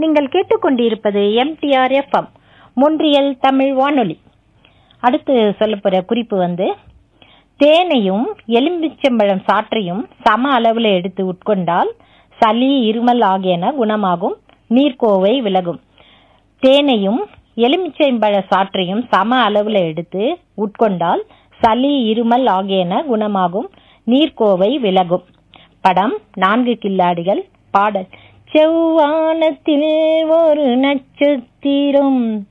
நீங்கள் கேட்டுக்கொண்டிருப்பது MTR FM Montreal Tamil வானொலி. அடுத்து சொல்ல போற குறிப்பு தேனையும் எலுமிச்சம்பழம் சாற்றையும் சம அளவில் எடுத்து உட்கொண்டால் சளி, இருமல் ஆகியன குணமாகும், நீர்க்கோவை விலகும். தேனையும் எலுமிச்சம்பழ சாற்றையும் சம அளவில் எடுத்து உட்கொண்டால் சளி, இருமல் ஆகியன குணமாகும், நீர்க்கோவை விலகும். படம் 4 கில்லாடிகள். பாடல்: செவ்வானத்தில் ஒரு நட்சத்திரம்